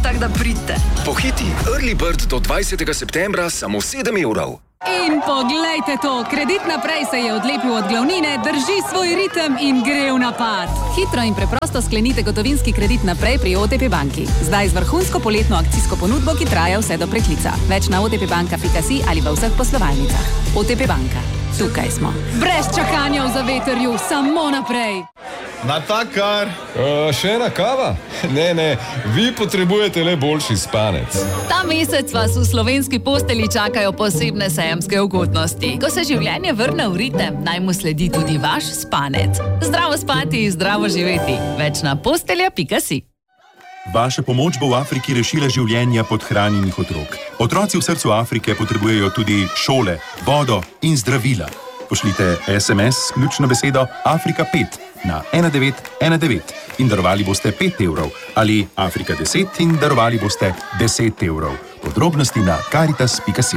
tak da pridite. Pohiti Early Bird do 20. septembra samo 7 evrov. In poglejte to, Kredit Naprej se je odlepil od glavnine, drži svoj ritem in gre v napad. Hitro in preprosto sklenite gotovinski kredit naprej pri OTP banki. Zdaj z vrhunsko poletno akcijsko ponudbo, ki traja vse do preklica. Več na otpbanka.si ali v vseh poslovalnicah. OTP banka. Tukaj smo. Brez čakanja v zavetrju, samo naprej. Natakar! Še ena kava? Ne, vi potrebujete le boljši spanec. Ta mesec vas v slovenski posteli čakajo posebne sejemske ugodnosti. Ko se življenje vrne v ritem, naj mu sledi tudi vaš spanec. Zdravo spati, zdravo živeti. Več na postelja.si. Vaša pomoč bo v Afriki rešila življenja podhranjenih otrok. Otroci v srcu Afrike potrebujejo tudi šole, vodo in zdravila. Pošljite SMS s ključno besedo Afrika 5 na 1919 in darovali boste 5 evrov ali Afrika 10 in darovali boste 10 evrov. Podrobnosti na caritas.si.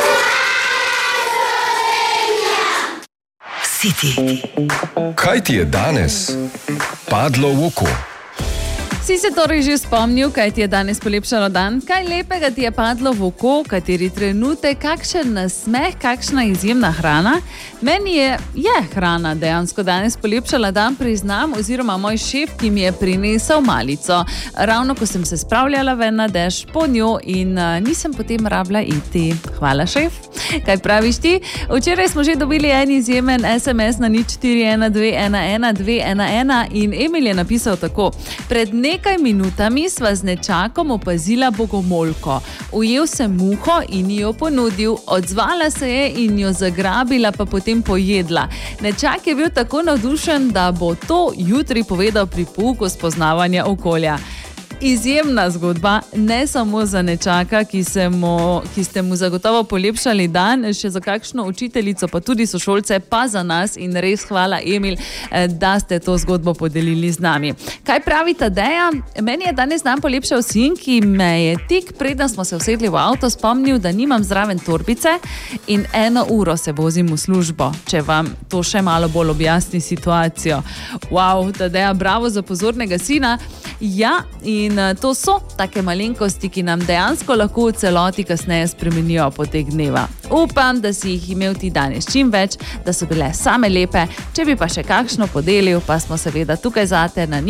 Kaj ti je danes padlo v oko? Si se torej že spomnil, kaj ti je danes polepšalo dan? Kaj lepega ti je padlo v oko, kateri trenutek, kakšen nasmeh, kakšna izjemna hrana? Meni je hrana dejansko danes polepšala dan, priznam, oziroma moj šef, ki mi je prinesel malico. Ravno ko sem se spravljala ven na dež po njo in nisem potem rabila iti. Hvala, šef. Kaj praviš ti? Včeraj smo že dobili en izjemen SMS na 0412111211 in Emil je napisal tako. Pred nekaj minutami sva z nečakom opazila bogomolko. Ujel sem muho in jo ponudil, odzvala se je in jo zagrabila, pa potem pojedla. Nečak je bil tako navdušen, da bo to jutri povedal pri pouku spoznavanja okolja. Izjemna zgodba, ne samo za nečaka, ki ste mu zagotovo polepšali dan, še za kakšno učiteljico, pa tudi sošolce, pa za nas in res hvala, Emil, da ste to zgodbo podelili z nami. Kaj pravi Tadeja? Meni je danes dan polepšal sin, ki me je tik preden smo se usedli v avto spomnil, da nimam zraven torbice in 1 uro se vozim v službo, če vam to še malo bolj objasni situacijo. Wow, Tadeja, bravo za pozornega sina. Ja, in to so take malenkosti, ki nam dejansko lahko v celoti kasneje spremenijo potek dneva. Upam, da si jih imel ti danes čim več, da so bile same lepe. Če bi pa še kakšno podelil, pa smo seveda tukaj zate na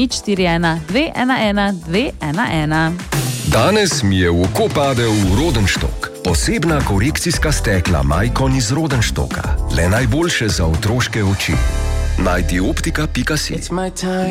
0412111211. Danes mi je v oko padel Rodenstock. Posebna korekcijska stekla Maicon iz Rodenstocka. Le najboljše za otroške oči. Najti optika.si.